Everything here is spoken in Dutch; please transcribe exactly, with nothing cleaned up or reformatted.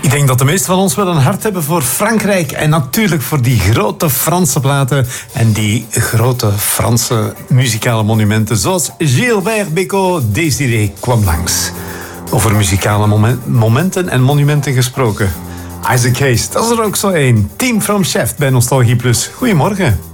Ik denk dat de meesten van ons wel een hart hebben voor Frankrijk. En natuurlijk voor die grote Franse platen. En die grote Franse muzikale monumenten. Zoals Gilbert Bécaud Désiré kwam langs. Over muzikale moment, momenten en monumenten gesproken. Isaac Hayes, dat is er ook zo één. Team from Chef bij Nostalgie Plus. Goedemorgen.